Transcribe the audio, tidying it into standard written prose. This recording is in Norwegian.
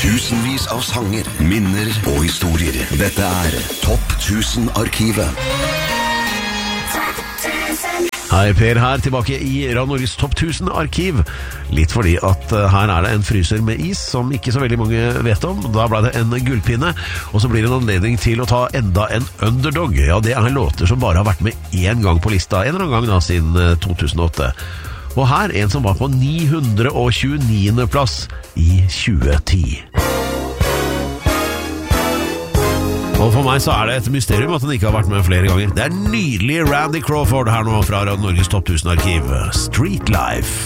Tusenvis av sanger, minner og historier. Dette Topp 1000-arkivet. Hei, Per her, tilbake i Radio Norges Topp 1000-arkiv. Litt fordi at her det en fryser med is som ikke så veldig mange vet om. Da ble det en gullpinne, og så blir det en anledning til å ta enda en underdog. Ja, det låter som bare har vært med én gang på lista, en eller annen gang da, siden 2008. Og her en som var på 929. plass i 2010. Og for meg så det et mysterium at den ikke har vært med flere ganger. Det nydelig Randy Crawford her nå fra Norges Topp 1000-arkiv. Street Life.